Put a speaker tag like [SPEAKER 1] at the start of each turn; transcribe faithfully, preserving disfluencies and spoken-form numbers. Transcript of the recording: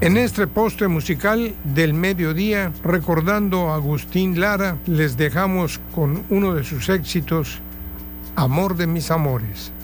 [SPEAKER 1] En este postre musical del mediodía, recordando a Agustín Lara, les dejamos con uno de sus éxitos, Amor de mis amores.